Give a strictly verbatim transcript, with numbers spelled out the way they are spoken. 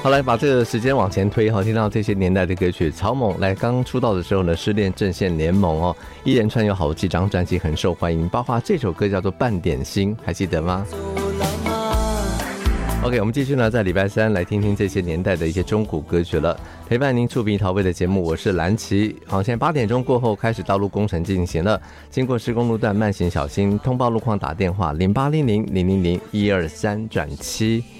好，来把这个时间往前推哈，听到这些年代的歌曲。草蜢来刚出道的时候呢，失恋阵线联盟哦，一连串有好几张专辑很受欢迎，包括这首歌叫做《半点心》，还记得吗？OK， 我们继续呢，在礼拜三来听听这些年代的一些中古歌曲了。陪伴您触鼻逃味的节目，我是蓝琪。好，现在八点钟过后开始道路工程进行了，经过施工路段慢行小心，通报路况打电话零八零零零零零一二三转七。